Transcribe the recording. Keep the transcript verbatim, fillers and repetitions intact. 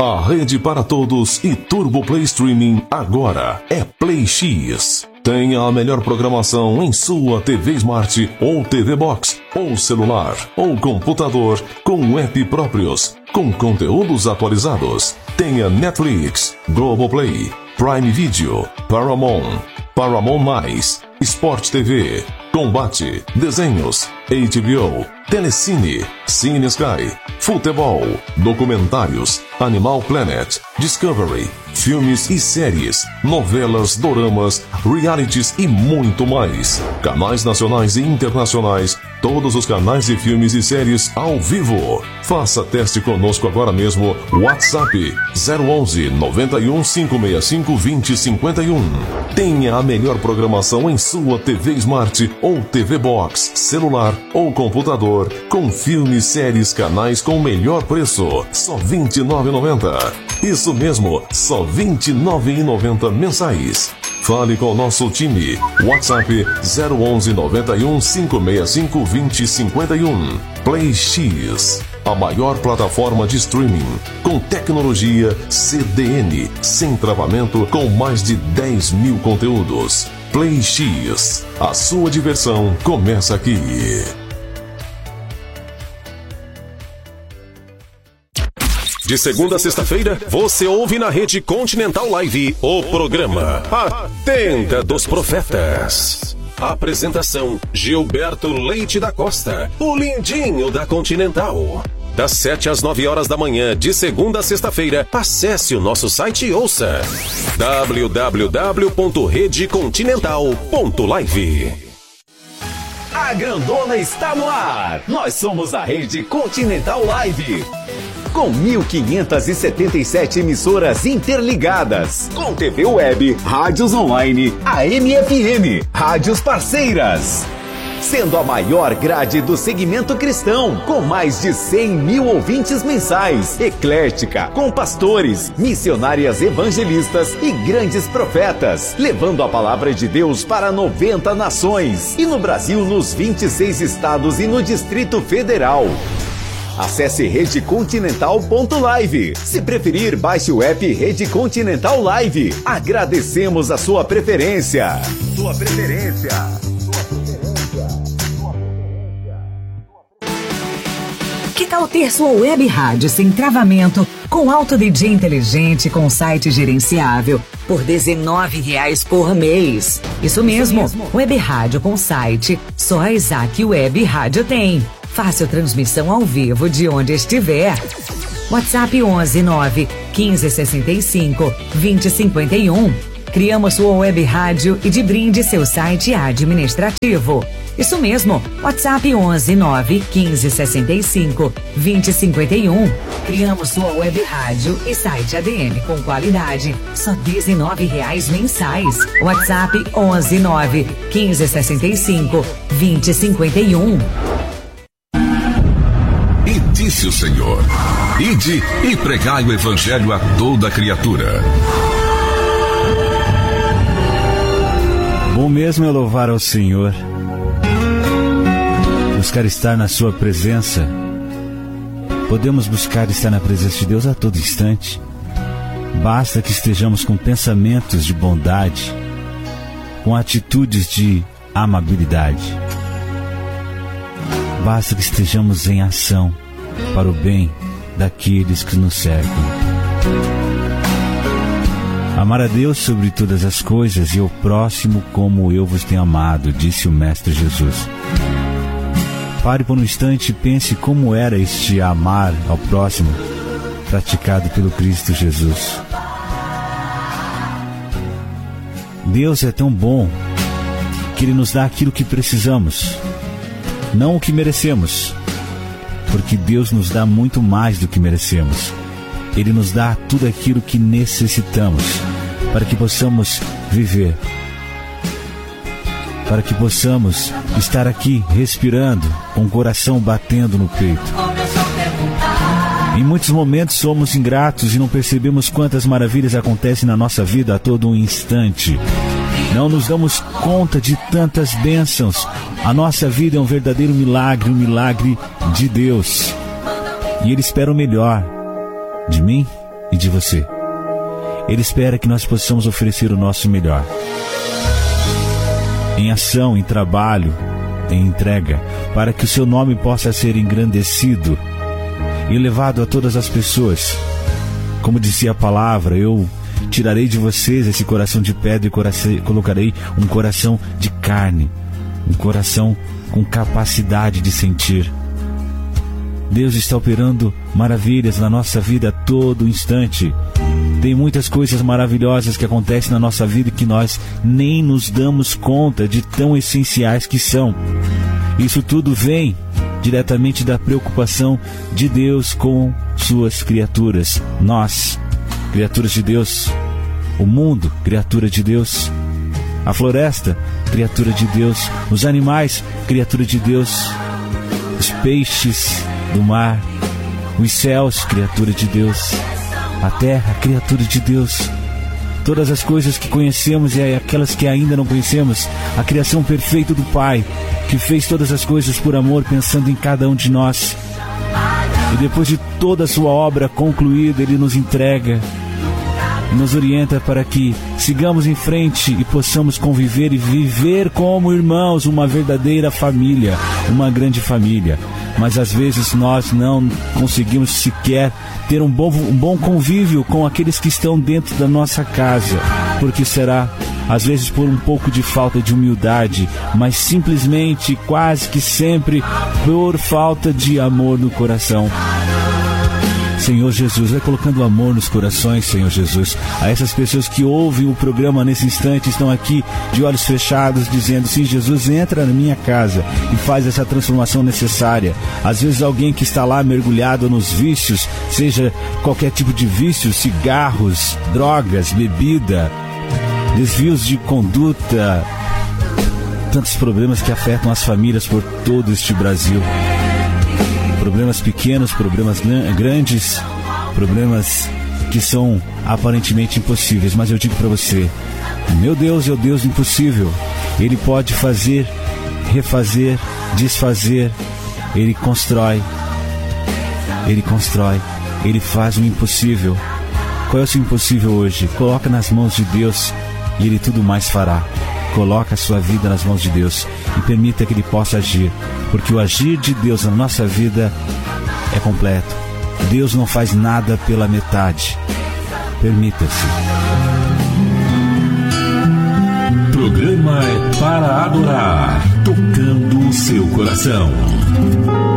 A rede para todos e Turbo Play Streaming agora é Play X. Tenha a melhor programação em sua T V Smart ou T V Box, ou celular, ou computador, com app próprios, com conteúdos atualizados. Tenha Netflix, Globoplay, Prime Video, Paramount, Paramount+, Sport T V, Combate, Desenhos, H B O, Telecine, Cine Sky, Futebol, Documentários, Animal Planet, Discovery, filmes e séries, novelas, doramas, realities e muito mais. Canais nacionais e internacionais, todos os canais de filmes e séries ao vivo. Faça teste conosco agora mesmo. WhatsApp zero onze, noventa e um, cinco seis cinco, vinte, cinquenta e um. Tenha a melhor programação em sua T V Smart ou T V Box, celular ou computador, com filmes, séries, canais com melhor preço, só vinte e nove reais e noventa centavos. Isso mesmo, só vinte e nove reais e noventa centavos mensais. Fale com o nosso time. WhatsApp zero onze, noventa e um, cinco seis cinco, vinte, cinquenta e um. Play X, a maior plataforma de streaming, com tecnologia C D N, sem travamento, com mais de dez mil conteúdos. Play X, a sua diversão começa aqui. De segunda a sexta-feira, você ouve na Rede Continental Live o programa A Tenda dos Profetas. Apresentação: Gilberto Leite da Costa, o lindinho da Continental. Das sete às nove horas da manhã, de segunda a sexta-feira, acesse o nosso site e ouça w w w ponto rede continental ponto live. A grandona está no ar. Nós somos a Rede Continental Live. Com mil quinhentas e setenta e sete emissoras interligadas, com T V Web, rádios online, A M F M, rádios parceiras. Sendo a maior grade do segmento cristão, com mais de cem mil ouvintes mensais, eclética, com pastores, missionárias evangelistas e grandes profetas, levando a palavra de Deus para noventa nações, e no Brasil nos vinte e seis estados e no Distrito Federal. Acesse rede continental ponto live. Se preferir, baixe o app Rede Continental Live. Agradecemos a sua preferência. Sua preferência. Que tal ter sua web rádio sem travamento, com alto D J inteligente, com site gerenciável, por dezenove reais por mês? Isso mesmo, web rádio com site, só a Isaac Web Rádio tem. Fácil transmissão ao vivo de onde estiver. WhatsApp onze, nove, quinze, sessenta e cinco, vinte, cinquenta e um. Criamos sua web rádio e de brinde seu site administrativo. Isso mesmo, WhatsApp onze, nove, quinze, sessenta e cinco, vinte, cinquenta e um. Criamos sua web rádio e site A D M com qualidade, só dezenove reais mensais. WhatsApp onze, nove, quinze, sessenta e cinco, vinte, cinquenta e um. E disse o Senhor: ide e pregai o evangelho a toda criatura. Bom mesmo é louvar ao Senhor, buscar estar na sua presença. Podemos buscar estar na presença de Deus a todo instante. Basta que estejamos com pensamentos de bondade, com atitudes de amabilidade. Basta que estejamos em ação para o bem daqueles que nos cercam. Amar a Deus sobre todas as coisas e o próximo como eu vos tenho amado, disse o Mestre Jesus. Pare por um instante e pense como era este amar ao próximo praticado pelo Cristo Jesus. Deus é tão bom que Ele nos dá aquilo que precisamos, não o que merecemos, porque Deus nos dá muito mais do que merecemos. Ele nos dá tudo aquilo que necessitamos para que possamos viver, para que possamos estar aqui respirando, com o coração batendo no peito. Em muitos momentos somos ingratos e não percebemos quantas maravilhas acontecem na nossa vida a todo um instante. Não nos damos conta de tantas bênçãos. A nossa vida é um verdadeiro milagre, um milagre de Deus. E Ele espera o melhor de mim e de você. Ele espera que nós possamos oferecer o nosso melhor. Em ação, em trabalho, em entrega, para que o seu nome possa ser engrandecido e levado a todas as pessoas. Como dizia a palavra, eu tirarei de vocês esse coração de pedra e coração, colocarei um coração de carne, um coração com capacidade de sentir. Deus está operando maravilhas na nossa vida a todo instante. Tem muitas coisas maravilhosas que acontecem na nossa vida que nós nem nos damos conta de tão essenciais que são. Isso tudo vem diretamente da preocupação de Deus com suas criaturas. Nós, criaturas de Deus. O mundo, criatura de Deus. A floresta, criatura de Deus. Os animais, criatura de Deus. Os peixes do mar, os céus, criatura de Deus. A terra, criatura de Deus. Todas as coisas que conhecemos e aquelas que ainda não conhecemos. A criação perfeita do Pai, que fez todas as coisas por amor, pensando em cada um de nós. E depois de toda a sua obra concluída, Ele nos entrega e nos orienta para que sigamos em frente e possamos conviver e viver como irmãos, uma verdadeira família, uma grande família. Mas às vezes nós não conseguimos sequer ter um bom, um bom convívio com aqueles que estão dentro da nossa casa, porque será às vezes por um pouco de falta de humildade, mas simplesmente, quase que sempre, por falta de amor no coração. Senhor Jesus, vai colocando amor nos corações, Senhor Jesus, a essas pessoas que ouvem o programa nesse instante, estão aqui de olhos fechados, dizendo: sim, Jesus, entra na minha casa e faz essa transformação necessária. Às vezes alguém que está lá mergulhado nos vícios, seja qualquer tipo de vício, cigarros, drogas, bebida, desvios de conduta, tantos problemas que afetam as famílias por todo este Brasil. Problemas pequenos, problemas grandes, problemas que são aparentemente impossíveis. Mas eu digo para você, meu Deus é o Deus do impossível. Ele pode fazer, refazer, desfazer. Ele constrói, Ele constrói, Ele faz o impossível. Qual é o seu impossível hoje? Coloca nas mãos de Deus e Ele tudo mais fará. Coloca a sua vida nas mãos de Deus e permita que Ele possa agir, porque o agir de Deus na nossa vida é completo. Deus não faz nada pela metade. Permita-se. Programa é para adorar, tocando o seu coração.